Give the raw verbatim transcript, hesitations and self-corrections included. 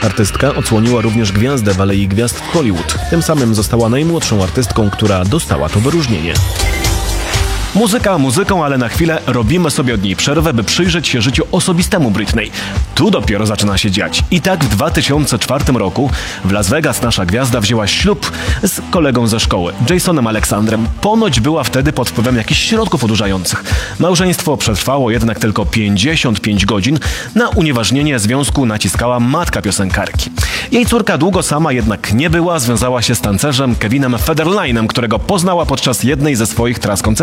Artystka odsłoniła również gwiazdę w Alei Gwiazd w Hollywood. Tym samym została najmłodszą artystką, która dostała to wyróżnienie. Muzyka muzyką, ale na chwilę robimy sobie od niej przerwę, by przyjrzeć się życiu osobistemu Britney. Tu dopiero zaczyna się dziać. I tak w dwa tysiące czwartym roku w Las Vegas nasza gwiazda wzięła ślub z kolegą ze szkoły, Jasonem Alexandrem. Ponoć była wtedy pod wpływem jakichś środków odurzających. Małżeństwo przetrwało jednak tylko pięćdziesiąt pięć godzin. Na unieważnienie związku naciskała matka piosenkarki. Jej córka długo sama jednak nie była, związała się z tancerzem Kevinem Federline'em, którego poznała podczas jednej ze swoich tras koncertów.